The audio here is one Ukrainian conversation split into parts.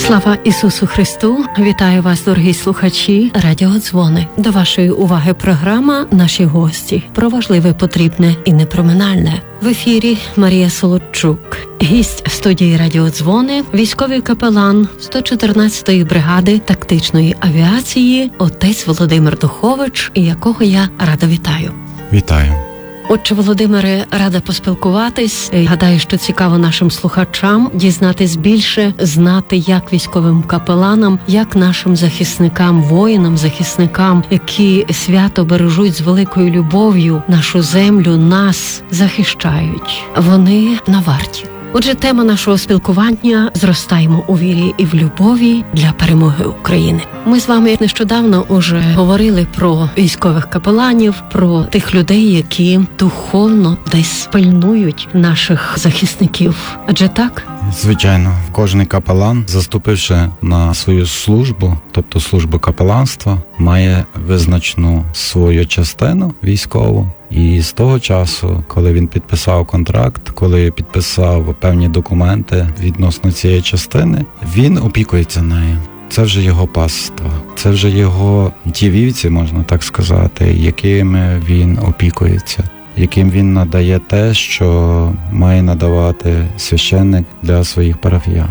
Слава Ісусу Христу! Вітаю вас, дорогі слухачі Радіодзвони. До вашої уваги програма «Наші гості» про важливе, потрібне і непроминальне. В ефірі Марія Солодчук. Гість студії Радіодзвони – військовий капелан 114-ї бригади тактичної авіації отець Володимир Духович, якого я рада вітаю. Вітаю. Отче Володимире, рада поспілкуватись. Гадаю, що цікаво нашим слухачам дізнатись більше, знати, як військовим капеланам, як нашим захисникам, воїнам, захисникам, які свято бережуть з великою любов'ю нашу землю, нас захищають. Вони на варті. Отже, тема нашого спілкування – «Зростаємо у вірі і в любові для перемоги України». Ми з вами нещодавно уже говорили про військових капеланів, про тих людей, які духовно десь пильнують наших захисників. Адже так? Звичайно, кожен капелан, заступивши на свою службу, тобто службу капеланства, має визначену свою частину військову. І з того часу, коли він підписав контракт, коли підписав певні документи відносно цієї частини, він опікується нею. Це вже його паство, це вже його ті вівці, можна так сказати, якими він опікується, яким він надає те, що має надавати священник для своїх парафіян.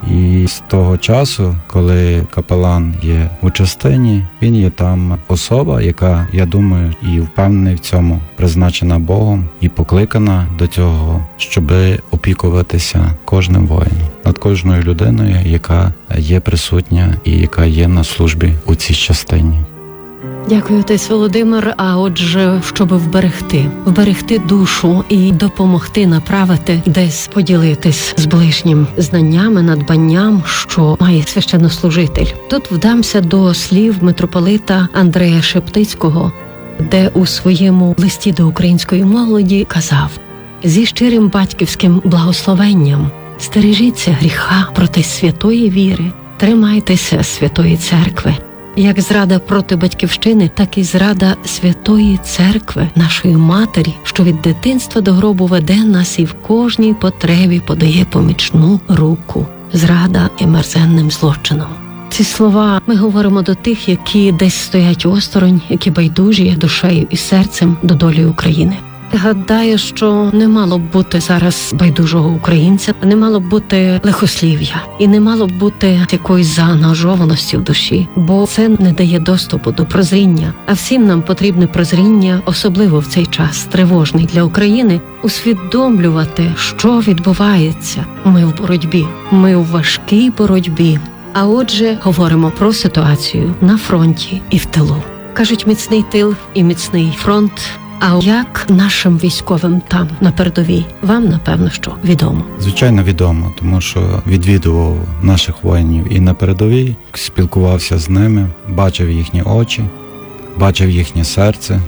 І з того часу, коли капелан є у частині, він є там особа, яка, я думаю, і впевнений в цьому, призначена Богом і покликана до цього, щоб опікуватися кожним воїном, над кожною людиною, яка є присутня і яка є на службі у цій частині. Дякую, отець Володимир. А отже, щоб вберегти душу і допомогти направити, десь поділитись з ближнім знаннями, надбанням, що має священнослужитель. Тут вдамся до слів митрополита Андрея Шептицького, де у своєму листі до української молоді казав: «Зі щирим батьківським благословенням стережіться гріха проти святої віри, тримайтеся святої церкви. Як зрада проти батьківщини, так і зрада святої церкви, нашої матері, що від дитинства до гробу веде нас і в кожній потребі подає помічну руку. Зрада є мерзенним злочином». Ці слова ми говоримо до тих, які десь стоять осторонь, які байдужі душею і серцем до долі України. Гадаю, що не мало б бути зараз байдужого українця, не мало б бути лихослів'я і не мало б бути якоїсь заангажованості в душі, бо це не дає доступу до прозріння. А всім нам потрібне прозріння, особливо в цей час тривожний для України, усвідомлювати, що відбувається. Ми в боротьбі, ми в важкій боротьбі. А отже, говоримо про ситуацію на фронті і в тилу. Кажуть, міцний тил і міцний фронт. А як нашим військовим там, на передовій, вам, напевно, що відомо? Звичайно, відомо, тому що відвідував наших воїнів і на передовій, спілкувався з ними, бачив їхні очі, бачив їхнє серце.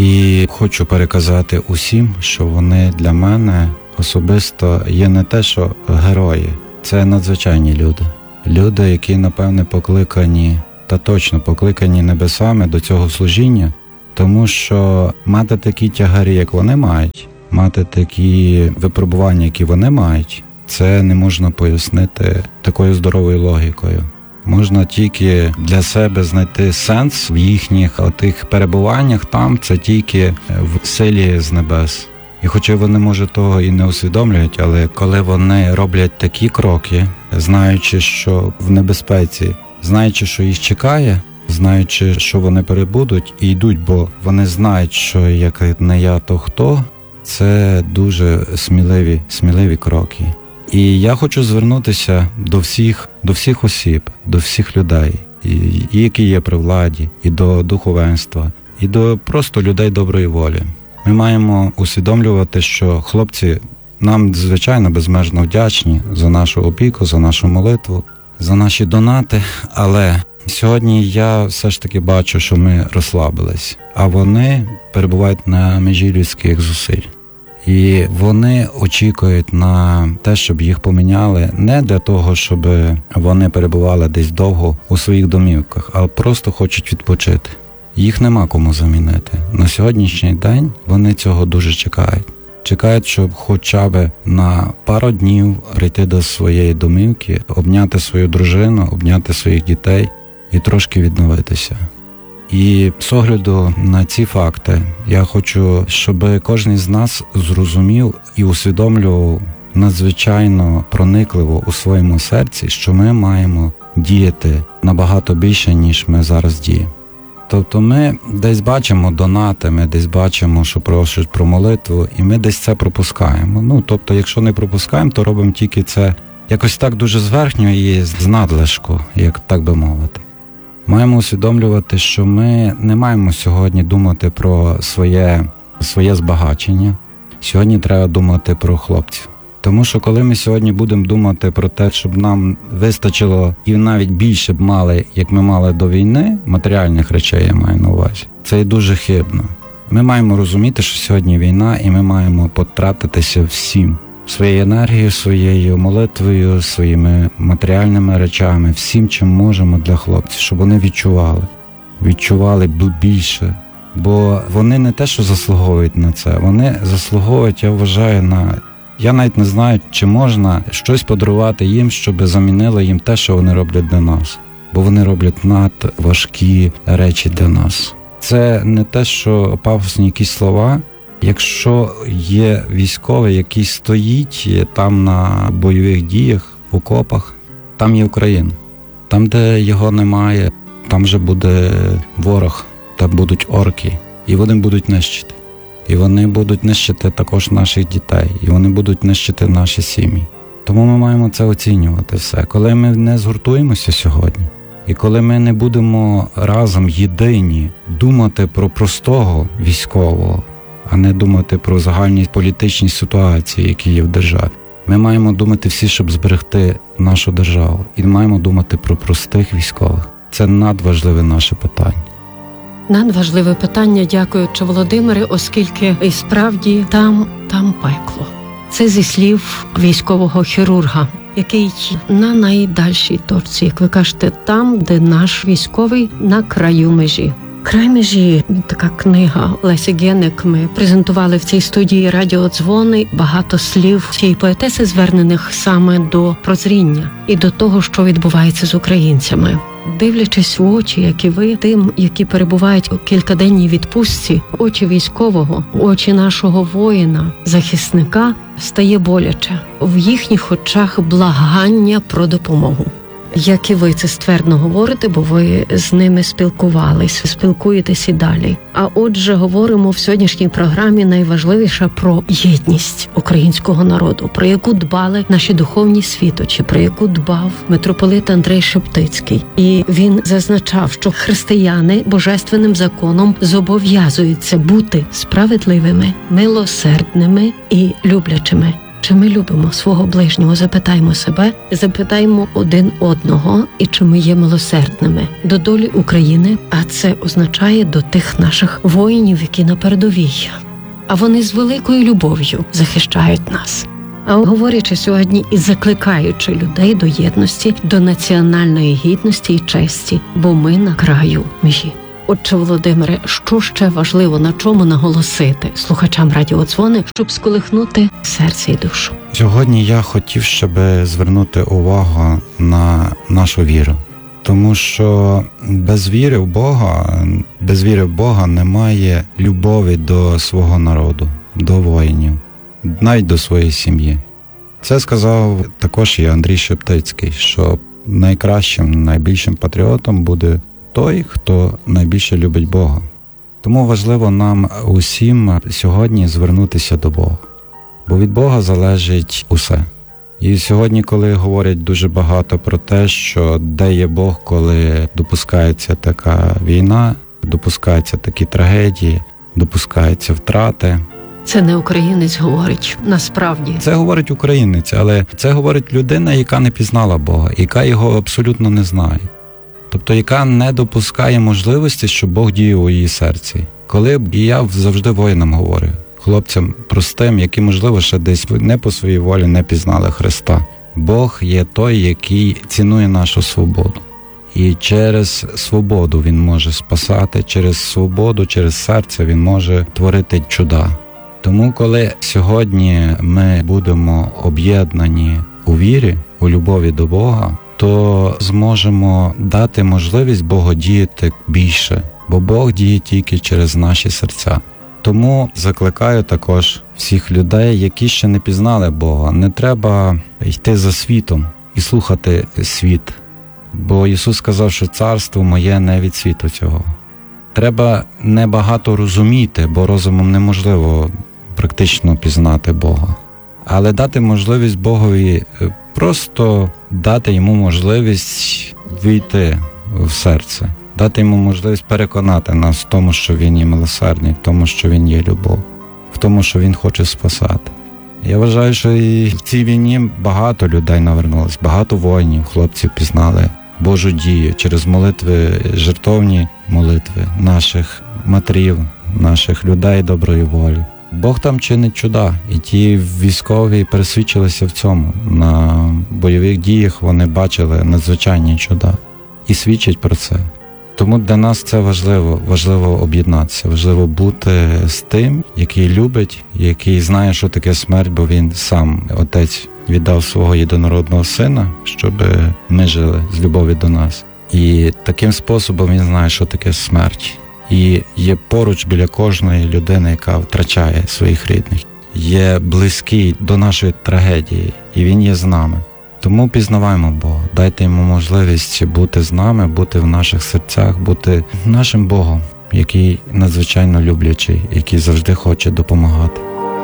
І хочу переказати усім, що вони для мене особисто є не те, що герої. Це надзвичайні люди. Люди, які, напевне, покликані, та точно покликані небесами до цього служіння. Тому що мати такі тягарі, як вони мають, мати такі випробування, які вони мають, це не можна пояснити такою здоровою логікою. Можна тільки для себе знайти сенс в їхніх отих перебуваннях там, це тільки в силі з небес. І хоча вони, може, того і не усвідомлюють, але коли вони роблять такі кроки, знаючи, що в небезпеці, знаючи, що їх чекає, знаючи, що вони перебудуть і йдуть, бо вони знають, що як не я, то хто, це дуже сміливі кроки. І я хочу звернутися до всіх осіб, до всіх людей, і які є при владі, і до духовенства, і до просто людей доброї волі. Ми маємо усвідомлювати, що хлопці нам, звичайно, безмежно вдячні за нашу опіку, за нашу молитву, за наші донати, але сьогодні я все ж таки бачу, що ми розслабились, а вони перебувають на межі людських зусиль. І вони очікують на те, щоб їх поміняли не для того, щоб вони перебували десь довго у своїх домівках, а просто хочуть відпочити. Їх нема кому замінити. На сьогоднішній день вони цього дуже чекають. Чекають, щоб хоча б на пару днів прийти до своєї домівки, обняти свою дружину, обняти своїх дітей і трошки відновитися. І з огляду на ці факти я хочу, щоб кожен з нас зрозумів і усвідомлював надзвичайно проникливо у своєму серці, що ми маємо діяти набагато більше, ніж ми зараз діємо. Тобто ми десь бачимо донати, ми десь бачимо, що просять про молитву, і ми десь це пропускаємо. Тобто, якщо не пропускаємо, то робимо тільки це якось так дуже зверхньо і з надлишку, як так би мовити. Маємо усвідомлювати, що ми не маємо сьогодні думати про своє збагачення. Сьогодні треба думати про хлопців. Тому що коли ми сьогодні будемо думати про те, щоб нам вистачило і навіть більше б мали, як ми мали до війни, матеріальних речей я маю на увазі, це і дуже хибно. Ми маємо розуміти, що сьогодні війна, і ми маємо потратитися всім. Своєю енергією, своєю молитвою, своїми матеріальними речами, всім, чим можемо для хлопців, щоб вони відчували більше. Бо вони не те, що заслуговують на це, вони заслуговують, я вважаю, я навіть не знаю, чи можна щось подарувати їм, щоб замінило їм те, що вони роблять для нас. Бо вони роблять надважкі речі для нас. Це не те, що пафосні якісь слова. Якщо є військовий, який стоїть там на бойових діях, в окопах, там є Україна. Там, де його немає, там вже буде ворог, там будуть орки, і вони будуть нищити. І вони будуть нищити також наших дітей, і вони будуть нищити наші сім'ї. Тому ми маємо це оцінювати все. Коли ми не згуртуємося сьогодні, і коли ми не будемо разом єдині думати про простого військового, а не думати про загальні політичні ситуації, які є в державі, ми маємо думати всі, щоб зберегти нашу державу. І маємо думати про простих військових. Це надважливе наше питання. Надважливе питання, дякуючи, Володимире, оскільки і справді там пекло. Це зі слів військового хірурга, який на найдальшій точці, як ви кажете, там, де наш військовий на краю межі. «Край межі» – така книга Лесі Генек. Ми презентували в цій студії радіодзвони. Багато слів цієї поетеси звернених саме до прозріння і до того, що відбувається з українцями. Дивлячись в очі, як і ви, тим, які перебувають у кількаденній відпустці, очі військового, очі нашого воїна, захисника, стає боляче. В їхніх очах благання про допомогу. Як і ви це ствердно говорите, бо ви з ними спілкуєтесь і далі. А отже, говоримо в сьогоднішній програмі найважливіше про єдність українського народу, про яку дбали наші духовні світочі, про яку дбав митрополит Андрей Шептицький. І він зазначав, що християни божественним законом зобов'язуються бути справедливими, милосердними і люблячими. Чи ми любимо свого ближнього? Запитаймо себе, запитаймо один одного, і чи ми є милосердними до долі України, а це означає до тих наших воїнів, які на передовій. А вони з великою любов'ю захищають нас. А говорячи сьогодні і закликаючи людей до єдності, до національної гідності і честі, бо ми на краю межі. Отже, Володимире, що ще важливо, на чому наголосити слухачам радіодзвони, щоб сколихнути серце і душу? Сьогодні я хотів, щоб звернути увагу на нашу віру. Тому що без віри в Бога немає любові до свого народу, до воїнів, навіть до своєї сім'ї. Це сказав також і Андрій Шептицький, що найкращим, найбільшим патріотом буде той, хто найбільше любить Бога. Тому важливо нам усім сьогодні звернутися до Бога. Бо від Бога залежить усе. І сьогодні, коли говорять дуже багато про те, що де є Бог, коли допускається така війна, допускаються такі трагедії, допускаються втрати. Це не українець говорить, насправді. Це говорить українець, але це говорить людина, яка не пізнала Бога, яка його абсолютно не знає. Тобто, яка не допускає можливості, що Бог діє у її серці. І я завжди воїнам говорю, хлопцям простим, які, можливо, ще десь не по своїй волі не пізнали Христа. Бог є той, який цінує нашу свободу. І через свободу Він може спасати, через свободу, через серце Він може творити чуда. Тому, коли сьогодні ми будемо об'єднані у вірі, у любові до Бога, то зможемо дати можливість Богу діяти більше, бо Бог діє тільки через наші серця. Тому закликаю також всіх людей, які ще не пізнали Бога. Не треба йти за світом і слухати світ, бо Ісус сказав, що царство моє не від світу цього. Треба небагато розуміти, бо розумом неможливо практично пізнати Бога. Але дати можливість Богові, просто дати Йому можливість війти в серце, дати Йому можливість переконати нас в тому, що Він є милосердний, в тому, що Він є любов, в тому, що Він хоче спасати. Я вважаю, що і в цій війні багато людей навернулось, багато воїнів, хлопців пізнали Божу дію через молитви, жертовні молитви наших матерів, наших людей доброї волі. Бог там чинить чуда, і ті військові пересвідчилися в цьому. На бойових діях вони бачили надзвичайні чуда і свідчать про це. Тому для нас це важливо об'єднатися, важливо бути з тим, який любить, який знає, що таке смерть, бо він сам, Отець, віддав свого єдинородного Сина, щоб ми жили з любові до нас. І таким способом він знає, що таке смерть. І є поруч біля кожної людини, яка втрачає своїх рідних. Є близький до нашої трагедії, і він є з нами. Тому пізнаваємо Бога, дайте Йому можливість бути з нами, бути в наших серцях, бути нашим Богом, який надзвичайно люблячий, який завжди хоче допомагати.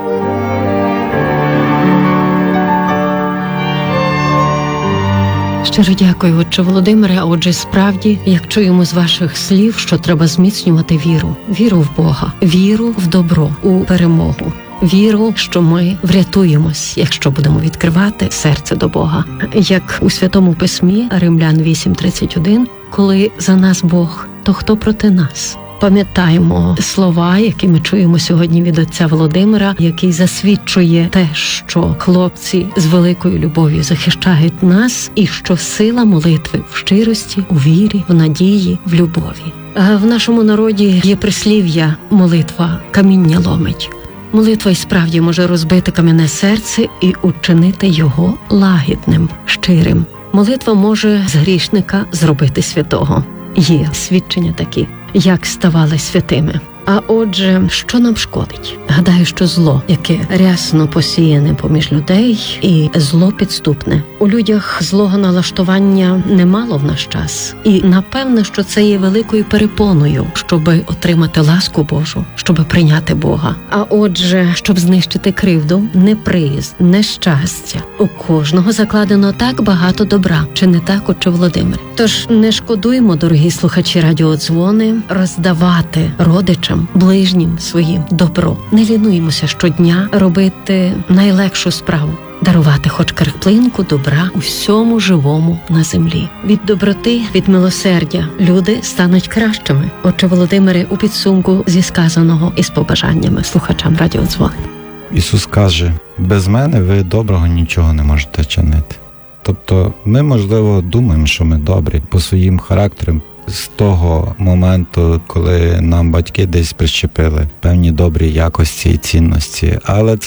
Щиро дякую, отче Володимире. А отже, справді, як чуємо з ваших слів, що треба зміцнювати віру. Віру в Бога, віру в добро, у перемогу. Віру, що ми врятуємось, якщо будемо відкривати серце до Бога. Як у Святому Письмі, Римлян 8:31, коли за нас Бог, то хто проти нас? Пам'ятаємо слова, які ми чуємо сьогодні від отця Володимира, який засвідчує те, що хлопці з великою любов'ю захищають нас, і що сила молитви в щирості, у вірі, в надії, в любові. А в нашому народі є прислів'я «молитва каміння ломить». Молитва й справді може розбити кам'яне серце і учинити його лагідним, щирим. Молитва може з грішника зробити святого. Є свідчення такі, як ставали святими. А отже, що нам шкодить? Гадаю, що зло, яке рясно посіяне поміж людей, і зло підступне. У людях злого налаштування немало в наш час. І напевно, що це є великою перепоною, щоб отримати ласку Божу, щоб прийняти Бога. А отже, щоб знищити кривду, неприязнь, нещастя. У кожного закладено так багато добра. Чи не так, отче Володимир? Тож не шкодуємо, дорогі слухачі радіодзвони, роздавати родичам, ближнім своїм добро. Не лінуємося щодня робити найлегшу справу. Дарувати хоч краплинку добра усьому живому на землі. Від доброти, від милосердя люди стануть кращими. Отче Володимире, у підсумку зі сказаного і з побажаннями слухачам радіодзвони. Ісус каже, без мене ви доброго нічого не можете чинити. Тобто ми, можливо, думаємо, що ми добрі по своїм характерам, з того моменту, коли нам батьки десь прищепили певні добрі якості і цінності. Але це